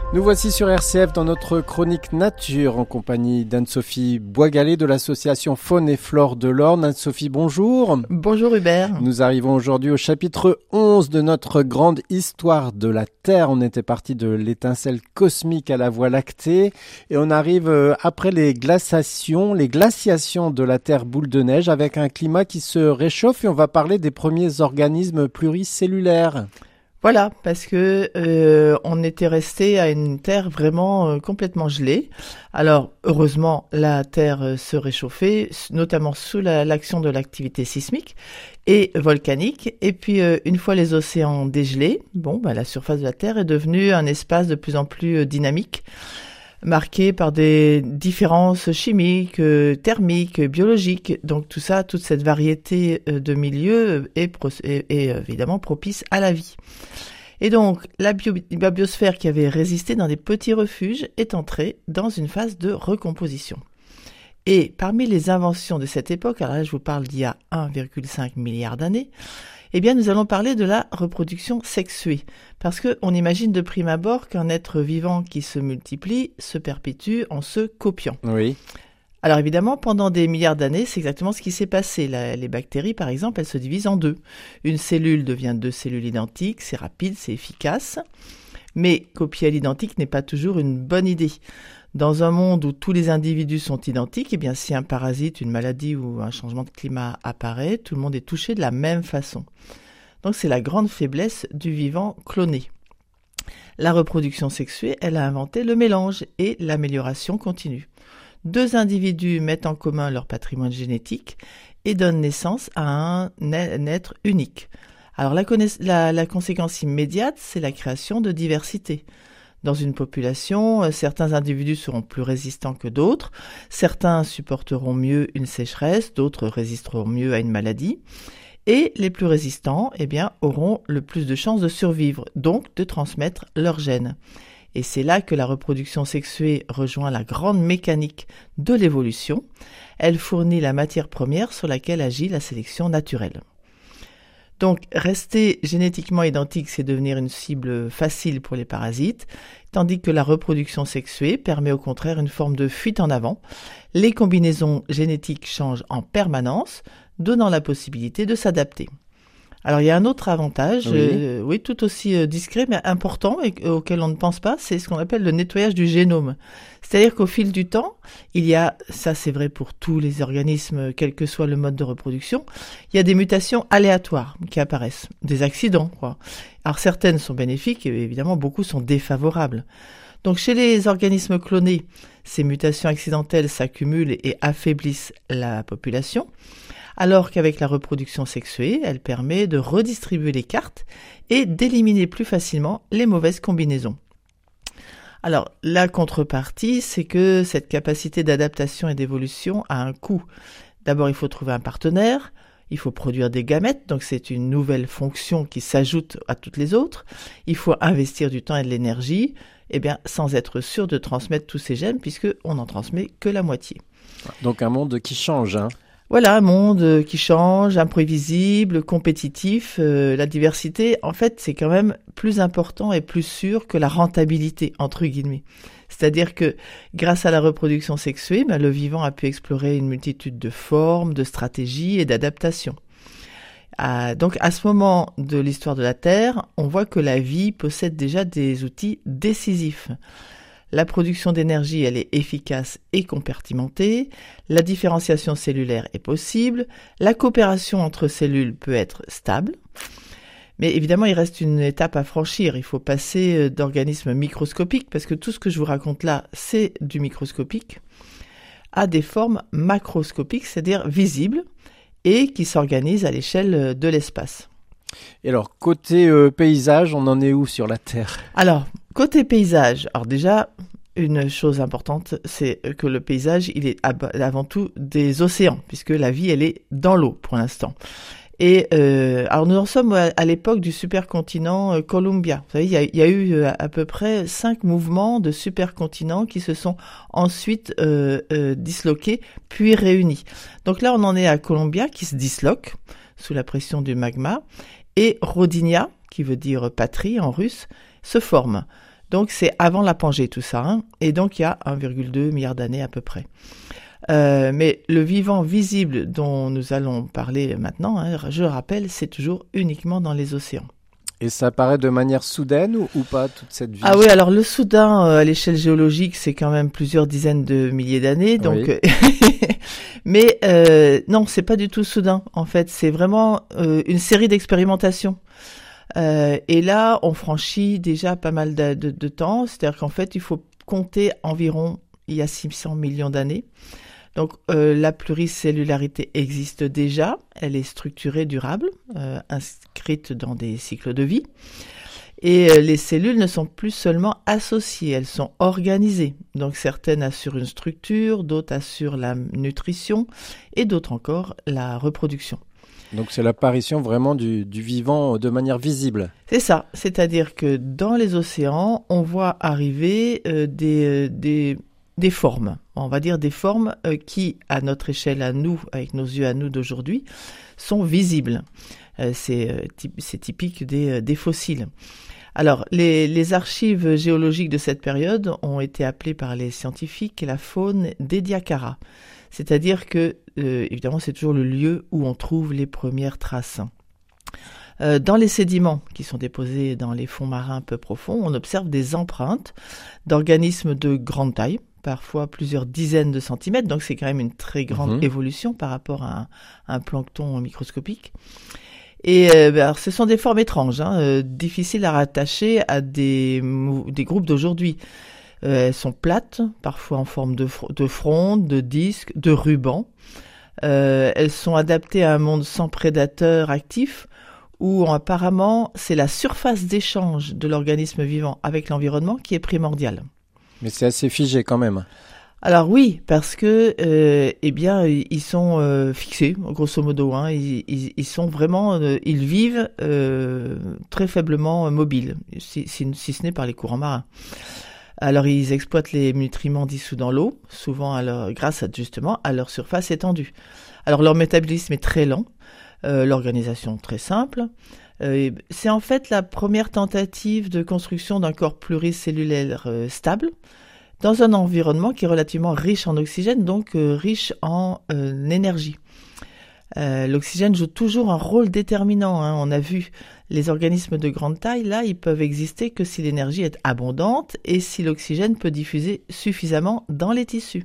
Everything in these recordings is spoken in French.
Nous voici sur RCF dans notre chronique nature en compagnie d'Anne-Sophie Boisgalet de l'association Faune et Flore de l'Orne. Anne-Sophie, bonjour. Bonjour Hubert. Nous arrivons aujourd'hui au chapitre 11 de notre grande histoire de la Terre. On était parti de l'étincelle cosmique à la Voie lactée et on arrive après les glaciations de la Terre boule de neige avec un climat qui se réchauffe et on va parler des premiers organismes pluricellulaires. Voilà, parce que on était resté à une Terre vraiment complètement gelée. Alors, heureusement, la Terre se réchauffait, notamment sous l'action de l'activité sismique et volcanique. Et puis, une fois les océans dégelés, la surface de la Terre est devenue un espace de plus en plus dynamique, marqué par des différences chimiques, thermiques, biologiques. Donc tout ça, toute cette variété de milieux est évidemment propice à la vie. Et donc la biosphère qui avait résisté dans des petits refuges est entrée dans une phase de recomposition. Et parmi les inventions de cette époque, alors là je vous parle d'il y a 1,5 milliard d'années, eh bien, nous allons parler de la reproduction sexuée. Parce qu'on imagine de prime abord qu'un être vivant qui se multiplie se perpétue en se copiant. Oui. Alors évidemment, pendant des milliards d'années, c'est exactement ce qui s'est passé. Les bactéries, par exemple, elles se divisent en deux. Une cellule devient deux cellules identiques, c'est rapide, c'est efficace. Mais copier à l'identique n'est pas toujours une bonne idée. Dans un monde où tous les individus sont identiques, eh bien, si un parasite, une maladie ou un changement de climat apparaît, tout le monde est touché de la même façon. Donc, c'est la grande faiblesse du vivant cloné. La reproduction sexuée, elle a inventé le mélange et l'amélioration continue. Deux individus mettent en commun leur patrimoine génétique et donnent naissance à un être unique. Alors, la conséquence immédiate, c'est la création de diversité. Dans une population, certains individus seront plus résistants que d'autres, certains supporteront mieux une sécheresse, d'autres résisteront mieux à une maladie, et les plus résistants, auront le plus de chances de survivre, donc de transmettre leurs gènes. Et c'est là que la reproduction sexuée rejoint la grande mécanique de l'évolution. Elle fournit la matière première sur laquelle agit la sélection naturelle. Donc, rester génétiquement identique, c'est devenir une cible facile pour les parasites, tandis que la reproduction sexuée permet au contraire une forme de fuite en avant. Les combinaisons génétiques changent en permanence, donnant la possibilité de s'adapter. Alors, il y a un autre avantage, oui, tout aussi discret, mais important, et auquel on ne pense pas, c'est ce qu'on appelle le nettoyage du génome. C'est-à-dire qu'au fil du temps, il y a, ça c'est vrai pour tous les organismes, quel que soit le mode de reproduction, il y a des mutations aléatoires qui apparaissent, des accidents, quoi. Alors, certaines sont bénéfiques, et évidemment, beaucoup sont défavorables. Donc, chez les organismes clonés, ces mutations accidentelles s'accumulent et affaiblissent la population. Alors qu'avec la reproduction sexuée, elle permet de redistribuer les cartes et d'éliminer plus facilement les mauvaises combinaisons. Alors, la contrepartie, c'est que cette capacité d'adaptation et d'évolution a un coût. D'abord, il faut trouver un partenaire, il faut produire des gamètes, donc c'est une nouvelle fonction qui s'ajoute à toutes les autres. Il faut investir du temps et de l'énergie, sans être sûr de transmettre tous ces gènes, puisqu'on n'en transmet que la moitié. Donc un monde qui change, hein. Voilà, un monde qui change, imprévisible, compétitif. La diversité, en fait, c'est quand même plus important et plus sûr que la rentabilité, entre guillemets. C'est-à-dire que grâce à la reproduction sexuée, le vivant a pu explorer une multitude de formes, de stratégies et d'adaptations. Donc à ce moment de l'histoire de la Terre, on voit que la vie possède déjà des outils décisifs. La production d'énergie, elle est efficace et compartimentée. La différenciation cellulaire est possible. La coopération entre cellules peut être stable. Mais évidemment, il reste une étape à franchir. Il faut passer d'organismes microscopiques, parce que tout ce que je vous raconte là, c'est du microscopique, à des formes macroscopiques, c'est-à-dire visibles, et qui s'organisent à l'échelle de l'espace. Et alors, côté paysage, on en est où sur la Terre ? Alors, côté paysage, déjà, une chose importante, c'est que le paysage, il est avant tout des océans, puisque la vie, elle est dans l'eau pour l'instant. Et alors nous en sommes à l'époque du supercontinent Columbia. Vous savez, il y a eu à peu près 5 mouvements de supercontinents qui se sont ensuite disloqués, puis réunis. Donc là, on en est à Columbia qui se disloque sous la pression du magma, et Rodinia, qui veut dire patrie en russe, se forme. Donc c'est avant la Pangée tout ça, hein. Et donc il y a 1,2 milliard d'années à peu près. Mais le vivant visible dont nous allons parler maintenant, hein, je le rappelle, c'est toujours uniquement dans les océans. Et ça apparaît de manière soudaine ou pas, toute cette vie? Ah oui, alors le soudain, à l'échelle géologique, c'est quand même plusieurs dizaines de milliers d'années. Donc, Oui. mais non, c'est pas du tout soudain. En fait, c'est vraiment une série d'expérimentations. Et là, on franchit déjà pas mal de temps. C'est-à-dire qu'en fait, il faut compter environ il y a 600 millions d'années. Donc la pluricellularité existe déjà, elle est structurée, durable, inscrite dans des cycles de vie. Et les cellules ne sont plus seulement associées, elles sont organisées. Donc certaines assurent une structure, d'autres assurent la nutrition et d'autres encore la reproduction. Donc c'est l'apparition vraiment du vivant de manière visible. C'est ça, c'est-à-dire que dans les océans, on voit arriver des formes, on va dire des formes qui, à notre échelle, à nous, avec nos yeux à nous d'aujourd'hui, sont visibles. C'est typique des fossiles. Alors, les archives géologiques de cette période ont été appelées par les scientifiques la faune d'Ediacara. C'est-à-dire que, évidemment, c'est toujours le lieu où on trouve les premières traces. Dans les sédiments qui sont déposés dans les fonds marins peu profonds, on observe des empreintes d'organismes de grande taille, parfois plusieurs dizaines de centimètres, donc c'est quand même une très grande évolution par rapport à un plancton microscopique. Et alors, ce sont des formes étranges, difficiles à rattacher à des groupes d'aujourd'hui. Elles sont plates, parfois en forme de fronde, de disque, de ruban. Elles sont adaptées à un monde sans prédateurs actifs, où apparemment c'est la surface d'échange de l'organisme vivant avec l'environnement qui est primordiale. Mais c'est assez figé quand même. Alors oui, parce que ils sont fixés, grosso modo. Ils sont vraiment, ils vivent très faiblement mobiles, si ce n'est par les courants marins. Alors ils exploitent les nutriments dissous dans l'eau, souvent grâce justement à leur surface étendue. Alors leur métabolisme est très lent, l'organisation très simple. C'est en fait la première tentative de construction d'un corps pluricellulaire stable, dans un environnement qui est relativement riche en oxygène, donc riche en énergie. L'oxygène joue toujours un rôle déterminant. On a vu les organismes de grande taille, là, ils peuvent exister que si l'énergie est abondante et si l'oxygène peut diffuser suffisamment dans les tissus.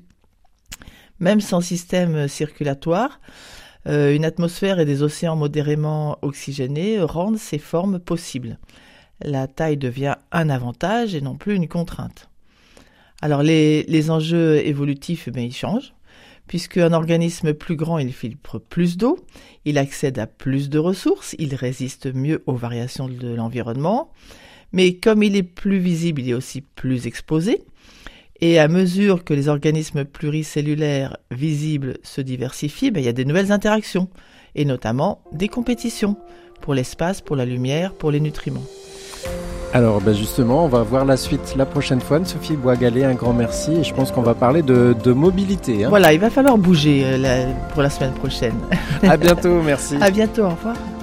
Même sans système circulatoire, une atmosphère et des océans modérément oxygénés rendent ces formes possibles. La taille devient un avantage et non plus une contrainte. Alors les enjeux évolutifs, ils changent, puisque un organisme plus grand, il filtre plus d'eau, il accède à plus de ressources, il résiste mieux aux variations de l'environnement, mais comme il est plus visible, il est aussi plus exposé, et à mesure que les organismes pluricellulaires visibles se diversifient, il y a des nouvelles interactions, et notamment des compétitions, pour l'espace, pour la lumière, pour les nutriments. Alors justement, on va voir la suite la prochaine fois. Sophie Boisgalet, un grand merci. Et je pense qu'on va parler de mobilité. Voilà, il va falloir bouger pour la semaine prochaine. À bientôt, merci. À bientôt, au revoir.